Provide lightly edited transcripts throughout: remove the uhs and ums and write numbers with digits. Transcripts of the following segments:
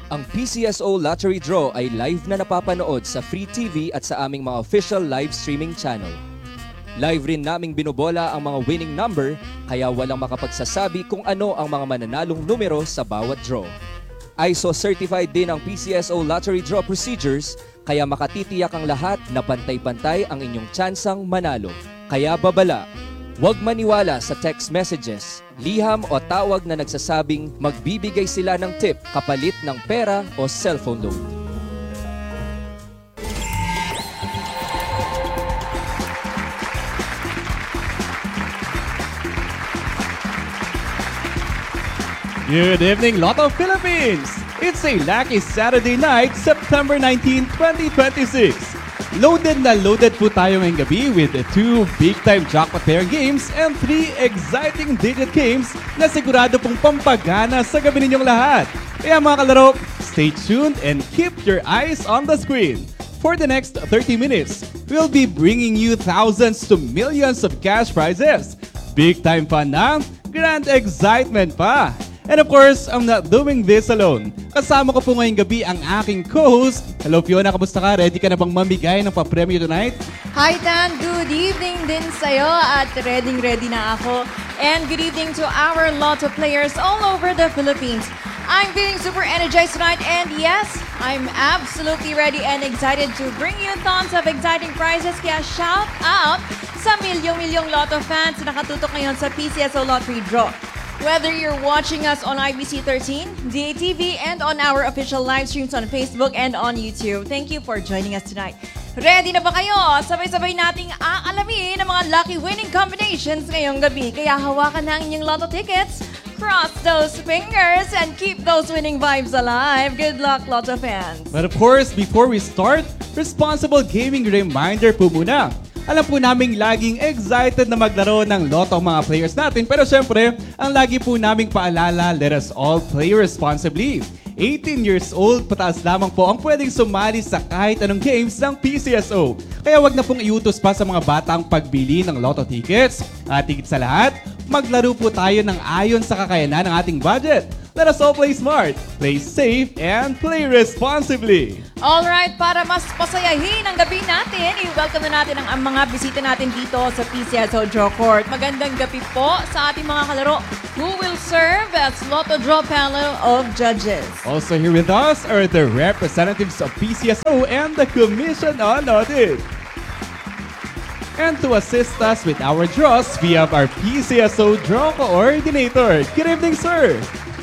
Ang PCSO Lottery Draw ay live na napapanood sa Free TV at sa aming mga official live streaming channel. Live rin naming binobola ang mga winning number kaya walang makapagsasabi kung ano ang mga mananalong numero sa bawat draw. ISO certified din ang PCSO Lottery Draw procedures kaya makatitiyak ang lahat na pantay-pantay ang inyong tsansang manalo. Kaya babala, huwag maniwala sa text messages, liham o tawag na nagsasabing magbibigay sila ng tip kapalit ng pera o cellphone loan. Good evening, Lotto Philippines! It's a lucky Saturday night, September 19, 2026. Loaded na loaded po tayo ngayong gabi with 2 big-time jackpot pair games and 3 exciting digit games na sigurado pong pampagana sa gabi ninyong lahat. Kaya mga kalaro, stay tuned and keep your eyes on the screen. For the next 30 minutes, we'll be bringing you thousands to millions of cash prizes. Big-time fun na, grand excitement pa. And of course, I'm not doing this alone. Kasama ko po ngayong gabi ang aking co-host. Hello Fiona, kamusta ka? Ready ka na bang mamigay ng pa-premyo tonight? Hi Dan, good evening din sa'yo at ready na ako. And good evening to our Lotto players all over the Philippines. I'm feeling super energized tonight and yes, I'm absolutely ready and excited to bring you tons of exciting prizes. Kaya shout out sa milyong-milyong Lotto fans na nakatutok ngayon sa PCSO Lottery Draw. Whether you're watching us on IBC 13, DATV, and on our official live streams on Facebook and on YouTube, thank you for joining us tonight. Ready na ba kayo? Sabay-sabay nating aalamin ang mga lucky winning combinations ngayong gabi. Kaya hawakan na ang inyong Lotto tickets, cross those fingers, and keep those winning vibes alive. Good luck, Lotto fans! But of course, before we start, responsible gaming reminder po muna. Alam po naming laging excited na maglaro ng Lotto ang mga players natin. Pero syempre, ang lagi po naming paalala, let us all play responsibly. 18 years old, pataas lamang po ang pwedeng sumali sa kahit anong games ng PCSO. Kaya wag na pong iutos pa sa mga bata ang pagbili ng Lotto tickets. At higit sa lahat, maglaro po tayo ng ayon sa kakayanan ng ating budget. Let us all play smart, play safe, and play responsibly. Alright, para mas pasayahin ang gabi natin, i-welcome na natin ang mga bisita natin dito sa PCSO Draw Court. Magandang gabi po sa ating mga kalaro who will serve as Lotto Draw Panel of Judges. Also here with us are the representatives of PCSO and the Commission on Audit. And to assist us with our draws, we have our PCSO Draw Coordinator. Good evening, sir.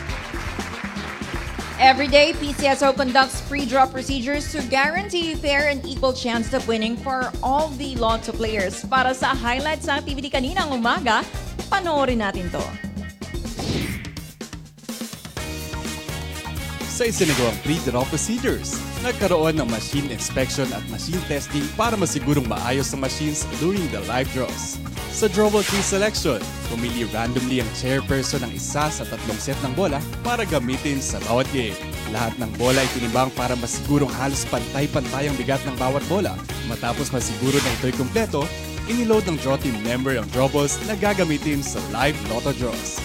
Every day, PCSO conducts pre-draw procedures to guarantee fair and equal chance of winning for all the Lotto players. Para sa highlights sa activity kaninang umaga, panoorin natin to. Sa isinagawang pre-draw procedures, nagkaroon ng machine inspection at machine testing para masigurong maayos ang machines during the live draws. Sa drawable tree selection, pumili randomly ang chairperson ng isa sa 3 set ng bola para gamitin sa bawat game. Lahat ng bola ay tinimbang para masigurong halos pantay-pantay ang bigat ng bawat bola. Matapos masiguro na ito'y kumpleto, iniload ng draw team member ang drawballs na gagamitin sa live Lotto draws.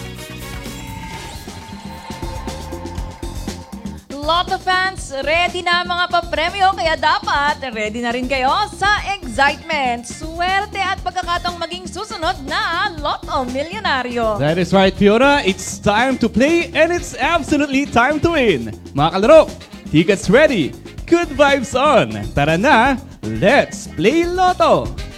Lotto fans, ready na mga papremyo kaya dapat ready na rin kayo sa excitement, swerte at pagkakataong maging susunod na Lotto Milyonaryo. That is right, Fiona. It's time to play and it's absolutely time to win. Mga kalaro, tickets ready, good vibes on. Tara na, let's play Lotto!